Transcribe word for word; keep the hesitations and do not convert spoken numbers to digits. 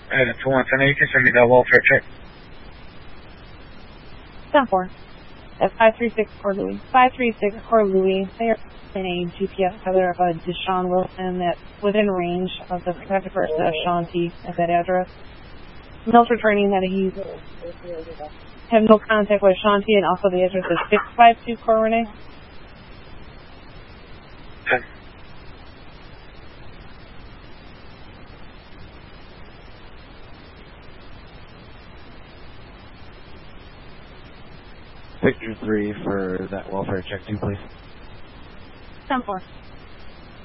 And two one ten, you can send me that welfare check. ten four. At five three six Core Louis. five three six Core Louis. They are in a G P S tether of a Deshaun Wilson that's within range of the protected person of Sean T at that address. Mills returning that he's have no contact with Sean T, and also the address is six five two Core Renee. ten. Victor three for that welfare check too, please. ten four.